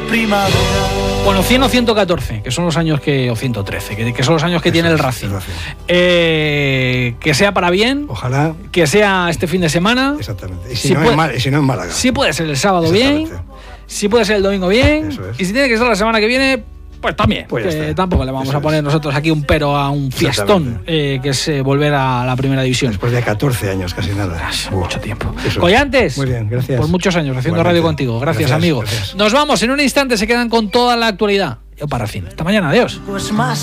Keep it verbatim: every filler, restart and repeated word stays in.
primavera. Bueno, cien o ciento catorce, que son los años que, o ciento trece, que, que son los años que Eso tiene el Racing. El Racing. Eh, que sea para bien. Ojalá. Que sea este fin de semana. Exactamente. Y si, si, no, puede, en Mal, y si no en Málaga. Si puede ser el sábado bien. Si puede ser el domingo bien. Eso es. Y si tiene que ser la semana que viene, pues también. Pues que tampoco le vamos Eso a poner es. nosotros aquí un pero a un fiestón, eh, que es eh, volver a la primera división. Después de catorce años, casi nada. Es mucho tiempo. Eso. Collantes. Muy bien, gracias. Por muchos años haciendo Igualmente. radio contigo. Gracias, gracias amigo. Gracias. Nos vamos. En un instante se quedan con toda la actualidad. Yo para fin. Hasta mañana. Adiós. Pues más.